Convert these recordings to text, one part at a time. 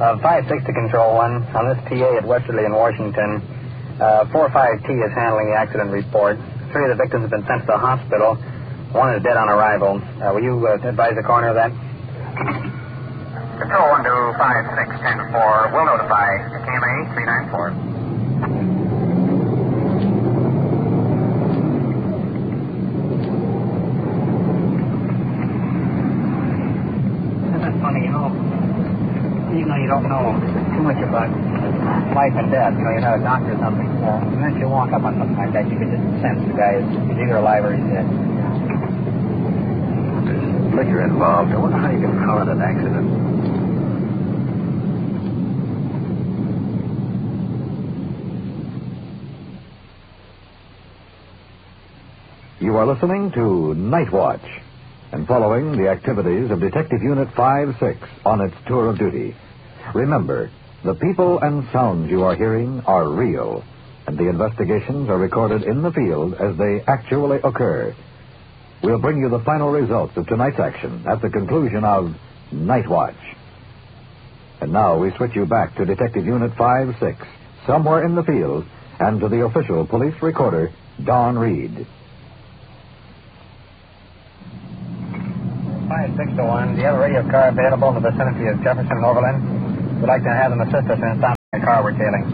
5-6 to Control 1. On this PA at Westerly in Washington, 4-5T is handling the accident report. 3 of the victims have been sent to the hospital. 1 is dead on arrival. Will you advise the coroner of that? Control 1 to 5-6, 10-4. We'll notify KMA 394. You don't know too much about life and death. You're not a doctor or something. And then you walk up on something like that, you can just sense the guy is either alive or he's dead. There's liquor involved. I wonder how you can call it an accident. You are listening to Night Watch and following the activities of Detective Unit 5-6 on its tour of duty. Remember, the people and sounds you are hearing are real, and the investigations are recorded in the field as they actually occur. We'll bring you the final results of tonight's action at the conclusion of Night Watch. And now we switch you back to Detective Unit 5-6, somewhere in the field, and to the official police recorder, Don Reed. 5-6 to 1. Do you have a radio car available in the vicinity of Jefferson and Overland? We'd like to have them assist us in stopping the car we're tailing.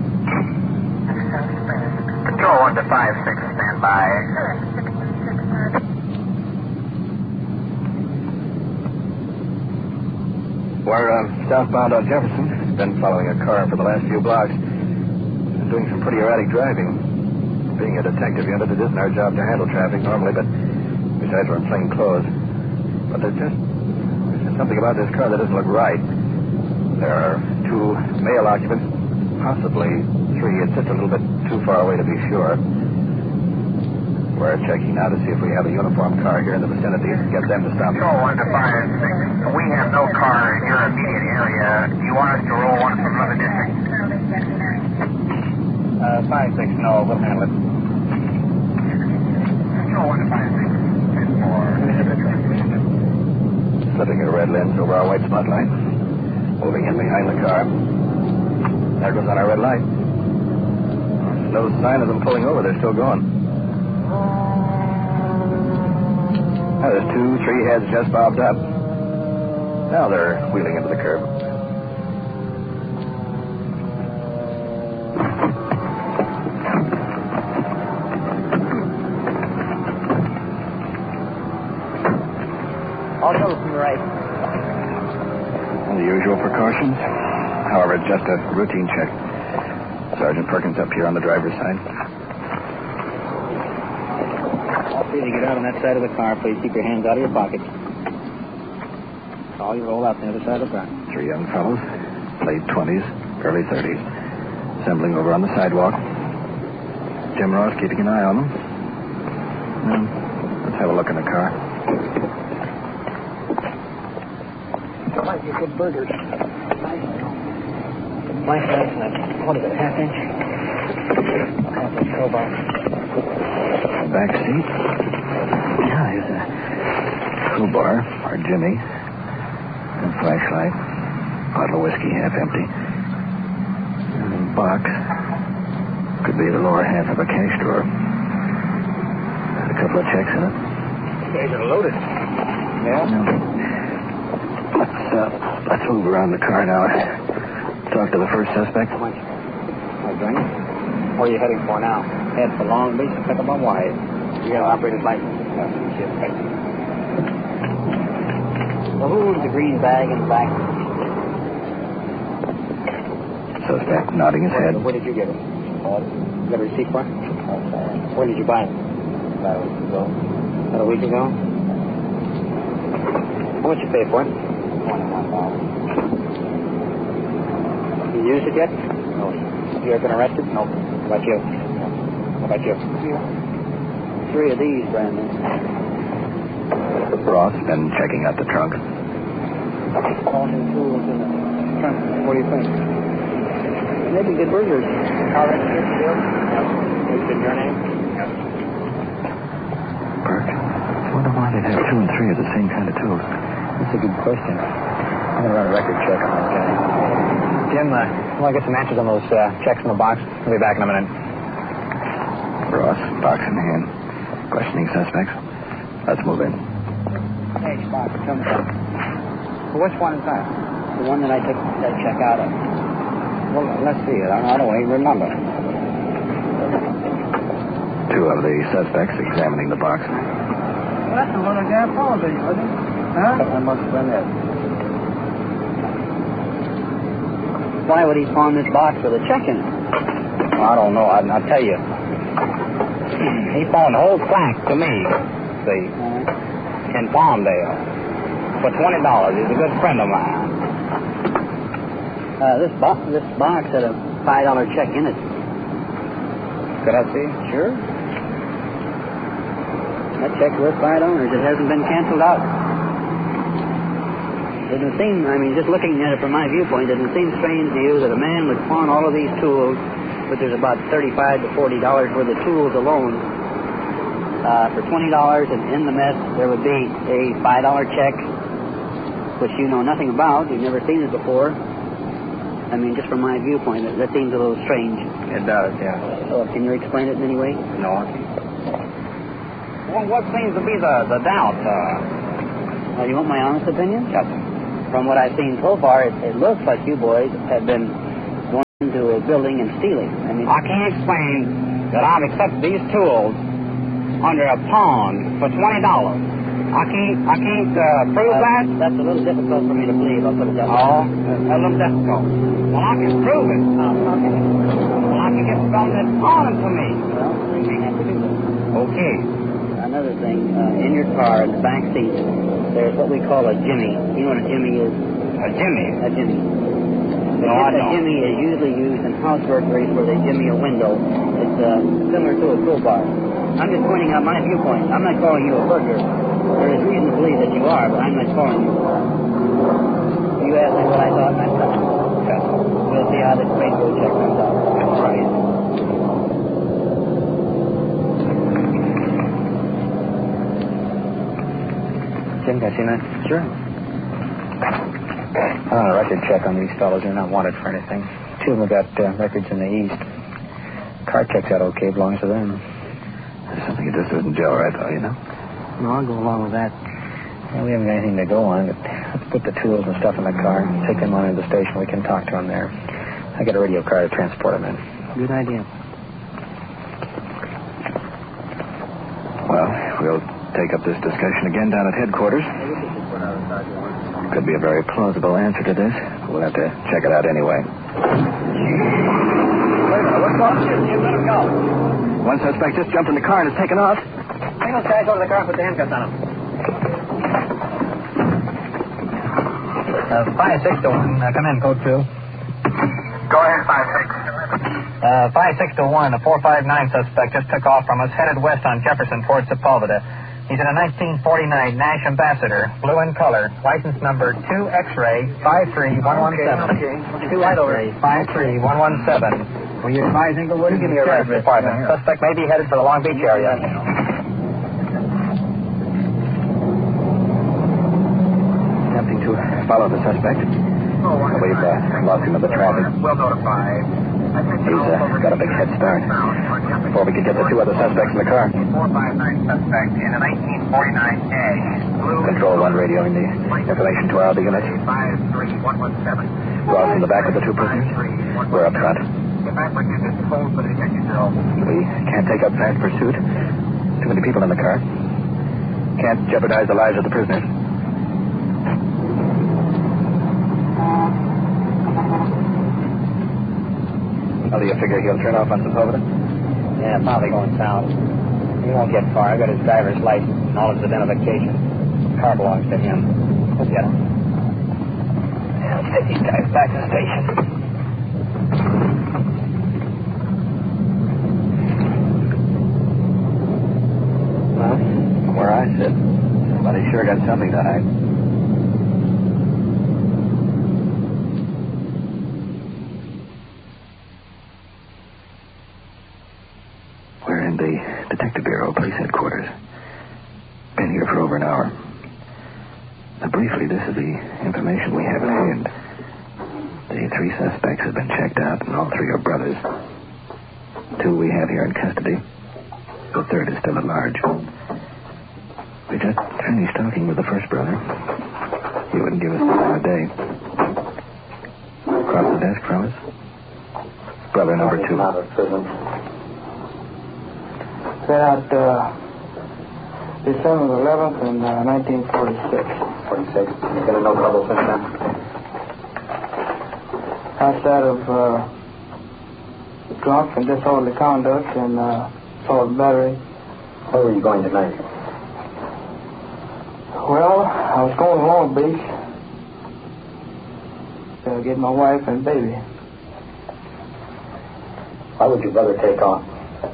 Control 1 to 5-6, stand by. We're southbound on Jefferson. Been following a car for the last few blocks. Been doing some pretty erratic driving. Being a detective unit, it isn't our job to handle traffic normally, but besides we're in plain clothes. But there's just something about this car that doesn't look right. There are 2 male occupants, possibly 3. It's just a little bit too far away to be sure. We're checking now to see if we have a uniformed car here in the vicinity and get them to stop. Control 1 to 5-6. We have no car in your immediate area. Do you want us to roll one from another district? 5-6, no, we'll handle it. Control 1 to 5-6, 10-4. Slipping a red lens over our white spotlight. Moving in behind the car. There goes on our red light. No sign of them pulling over. They're still going. Now there's 2, 3 heads just bobbed up. Now they're wheeling into the curb. I'll go from the right. The usual precautions. However, it's just a routine check. Sergeant Perkins up here on the driver's side. Please get out on that side of the car. Please keep your hands out of your pockets. All you roll out on the other side of the car. 3 young fellows, late 20s, early 30s, assembling over on the sidewalk. Jim Ross keeping an eye on them. Let's have a look in the car. Might be good burgers. Nice, what is it, half-inch? Half-inch crowbar. Back seat. Yeah, here's a crowbar for Jimmy. A flashlight. Bottle of whiskey, half empty. And a box. Could be the lower half of a cash drawer. There's a couple of checks in it. You guys are loaded. Yeah? No. Let's move around the car now. Talk to the first suspect. How much? Where are you heading for now? Head for Long Beach and pick up on Wise. You got an operator's license? Well, who's the green bag in the back? Suspect nodding his head. Where did you get it? You got a receipt for it? Where did you buy it? About a week ago. About a week ago? How much you pay for it? $21,000. You used it yet? No. You ever been arrested? No. How about you? How about you? 3 of these, Brandon. Ross been checking out the trunk. All new tools in the trunk. What do you think? Maybe good burgers. Car registered, Bill? Yes. Is it your name? Yes. Burke, I wonder why they'd have 2 and 3 of the same kind of tools. That's a good question. I'm going to run a record check on this guy. Jim, I want to get some answers on those checks in the box. I'll be back in a minute. Ross, box in hand. Questioning suspects. Let's move in. Hey, box, come down. Well, which one is that? The one that I took that check out of. Well, let's see it. I don't even remember. Two of the suspects examining the box. Well, that's the one I got phone to you, wasn't it? Huh? That must have been it. Why would he pawn this box with a check in it? Well, I don't know. I'll tell you. He pawned the whole sack to me, see, in Palmdale for $20. He's a good friend of mine. This box had a $5 check in it. Could I see? Sure. That check's worth $5. It hasn't been canceled out. Doesn't seem, just looking at it from my viewpoint, doesn't seem strange to you that a man would pawn all of these tools, but there's about $35 to $40 worth of tools alone for $20, and in the mess there would be a $5 check, which you know nothing about. You've never seen it before. Just from my viewpoint, that seems a little strange. It does, yeah. So, can you explain it in any way? No. Well, what seems to be the doubt? You want my honest opinion? Yes. From what I've seen so far, it looks like you boys have been going into a building and stealing. I can't explain that I've accepted these tools under a pawn for $20. I can't prove that. That's a little difficult for me to believe. I'll put it that way. Oh, a little difficult. Well, I can prove it. Okay. Well, I can get some that's pawning to me. Well, then you have to do that. Okay. Another thing, in your car, in the back seat, there's what we call a jimmy. You know what a jimmy is? A jimmy? A jimmy. No, I don't. A jimmy is usually used in house burglaries where they jimmy a window. It's similar to a crowbar. I'm just pointing out my viewpoint. I'm not calling you a burglar. There is reason to believe that you are, but I'm not calling you. You asked me what I thought, and I thought. Okay. We'll see how this rainbow check comes out. That's right. Jim, can I see that? Sure. I want a record check on these fellows. They're not wanted for anything. Two of them got records in the East. Car checks out okay, belongs to them. There's something that just doesn't gel right, though, you know? No, I'll go along with that. Well, we haven't got anything to go on, but let's put the tools and stuff in the car. Take them on into the station. We can talk to them there. I got a radio car to transport them in. Good idea. Well, we'll take up this discussion again down at headquarters. Could be a very plausible answer to this. We'll have to check it out anyway. Wait a minute. What's going on? You let him go. One suspect just jumped in the car and has taken off. Bring those guys over to the car and put the handcuffs on them. 5-6 to 1. Come in, code 2. Go ahead, 5-6. 5-6 to 1. A 459 suspect just took off from us, headed west on Jefferson towards Sepulveda. He's in a 1949 Nash Ambassador, blue in color, license number 2X-ray 53117. 2X-ray 53117. Will you advise Inglewood? Give me a reference department. Suspect may be headed for the Long Beach area. Attempting to follow the suspect. We've lost him in the traffic. We'll notify. He's got a big head start. Before we could get the two other suspects in the car. 459 suspect in a 1949 Nash. Control 1 radioing the information to our other units. 53117. Ross in the back with the two prisoners. We're up front. Get back with you. Just hold for the detective drill. We can't take up fast pursuit. Too many people in the car. Can't jeopardize the lives of the prisoners. How do you figure he'll turn off on Sepulveda? Yeah, probably going south. He won't get far. I got his driver's license and all his identification. The car belongs to him. We'll get him. Yeah, let's take these guys back to the station. Well, from where I sit, somebody sure got something to hide. We're in the Detective Bureau, Police Headquarters. Been here for over an hour. Briefly, this is the information we have at hand. The 3 suspects have been checked out, and all 3 are brothers. 2 we have here in custody. The 3rd is still at large. We just finished talking with the first brother. He wouldn't give us the time of day. Across the desk from us, brother number 2. That December 11th in 1946. 46. You got no trouble since then? Outside of drunk and disorderly conduct and assault battery. Where were you going tonight? Well, I was going to Long Beach to get my wife and baby. Why would your brother take off?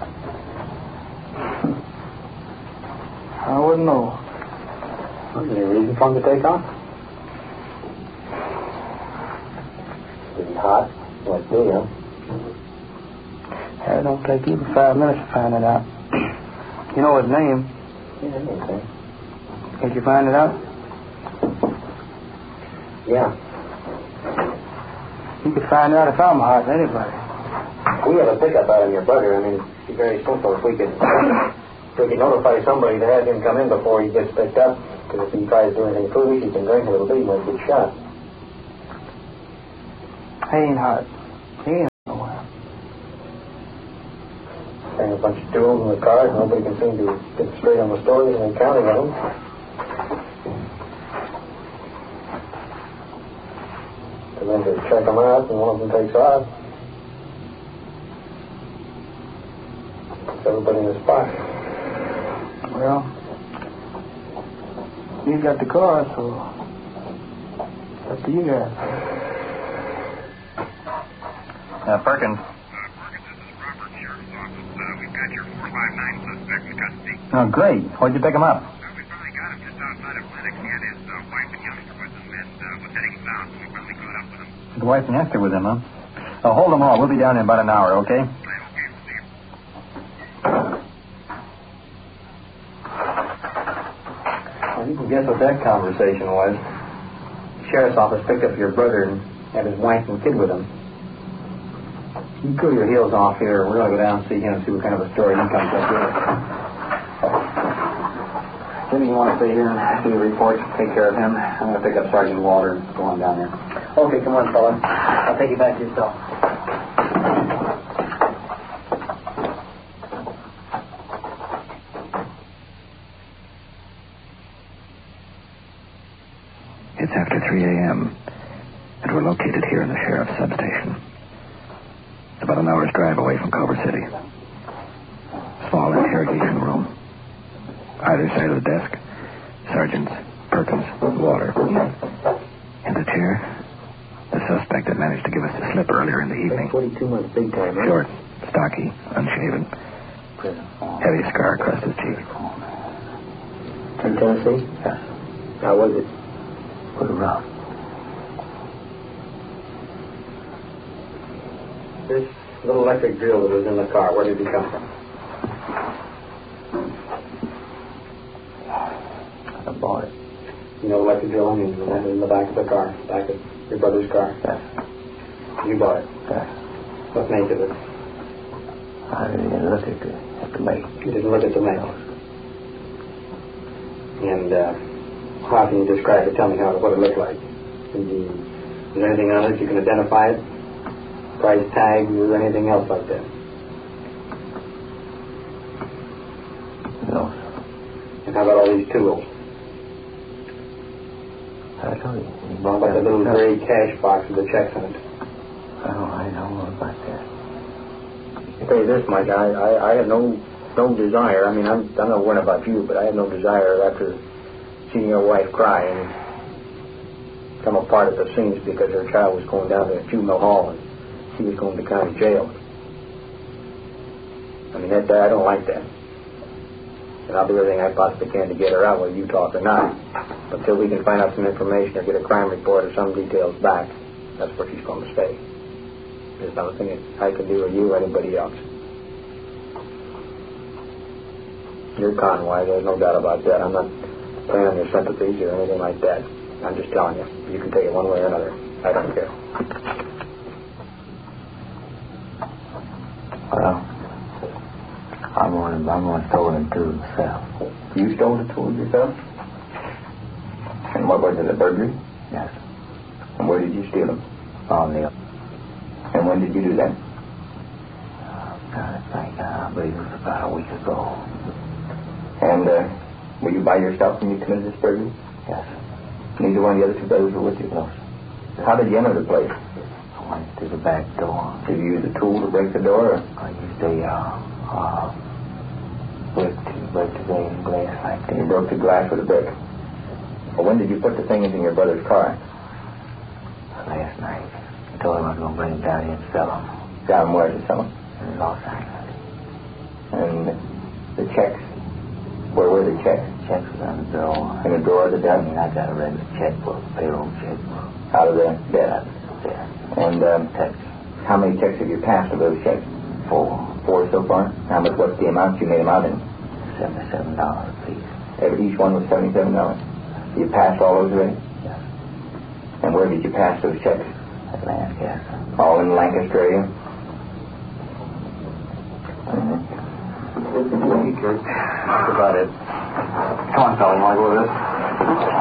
I wouldn't know. Was there any reason for him to take off? Was he hot? Like me, huh? It don't take even 5 minutes to find it out. You know his name. Yeah, okay. Can't you find it out? Yeah. You could find out if I'm hot than anybody. We have a pickup out of your brother. I mean, it'd be very simple if we could notify somebody to have him come in before he gets picked up. Because if he tries to do anything foolish, he can drink a little bit and might get shot. He ain't hot. He ain't nowhere. Bring a bunch of tools in the car. Nobody can seem to get straight on the stories and counting on them. And then to check them out, and one of them takes off. It's everybody in the spot. Well, you got the car, so up to you guys. Perkins. Perkins, this is Robert, Sheriff's Office. We've got your 459 suspect in custody. Oh, great. Where'd you pick him up? We finally got him just outside of Atlantic. He had his wife and youngster with him, and was heading south, so we finally caught up with him. His wife and youngster with him, huh? Oh, hold them all. We'll be down in about an hour, okay? Okay, we'll see you. Well, you can guess what that conversation was. The sheriff's office picked up your brother and had his wife and kid with him. You cool your heels off here. We're going to go down and see him and see what kind of a story he comes up with. Jimmy, you want to stay here and do the reports, take care of him? I'm going to pick up Sergeant Walter and go on down there. Okay, come on, fella. I'll take you back to your cell. It's after 3 a.m., and we're located here in the sheriff's substation. It's about an hour's drive away from Culver City. Small interrogation room. Either side of the desk, Sergeants Perkins and Walter. In the chair, the suspect that managed to give us the slip earlier in the evening. 42 months big time, right? Short, stocky, unshaven. Heavy scar across his cheek. In Tennessee? Yes. How was it? Pretty rough. This little electric drill that was in the car, where did it come from? I bought it. You know electric drill, I mean, the one in the back of the car, back of your brother's car. Yes. You bought it. Yes. What make of it? I didn't look at the make. You didn't look at the make. And how can you describe it? Tell me what it looked like. Is there anything on it you can identify it? Price tag or anything else like that? No. And how about all these tools? I told you. How about the little gray cash box with the checks in it? Oh, I know about that. I'll tell you this, Mike, I have no desire. I mean, I'm not worried about you, but I have no desire after seeing your wife cry and come apart at the seams because her child was going down to juvenile hall and she was going to county jail. I mean, I don't like that. And I'll do everything I possibly can to get her out, whether you talk or not. But until we can find out some information or get a crime report or some details back, that's where she's going to stay. There's nothing I can do or you or anybody else. You're Conway, there's no doubt about that. I'm not playing on your sympathies or anything like that. I'm just telling you. You can take it one way or another. I don't care. Well, I'm going to throw them tools myself. You stole the tools yourself? And what was it, a burglary? Yes. And where did you steal them? On the... And when did you do that? I believe it was about a week ago. And were you by yourself when you committed this burglary? Yes. Neither one of the other two brothers were with you? No. How did you enter the place? I went through the back door. Did you use a tool to break the door? Or? I used a brick to break the pane glass like this. You broke the glass with a brick. Well, when did you put the things in your brother's car? Last night. I told him I was going to bring them down here and sell them. Down where to sell them? In Los Angeles. And the checks? Where were the checks? Checks was on the drawer. In the drawer of the desk? I got a regular checkbook, payroll checkbook. Out of the desk? Yeah. And checks. How many checks have you passed of those checks? 4. 4 so far? What's the amount you made them out in? $77 a piece. Each one was $77? You passed all those already? Yes. And where did you pass those checks? At Lancaster. All in Lancaster area? Okay. That's about it. Come on, fella. You want to go with us?